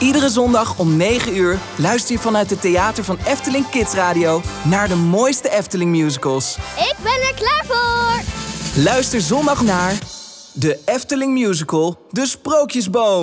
Iedere zondag om 9 uur luister je vanuit het theater van Efteling Kids Radio naar de mooiste Efteling musicals. Ik ben er klaar voor! Luister zondag naar de Efteling Musical, De Sprookjesboom.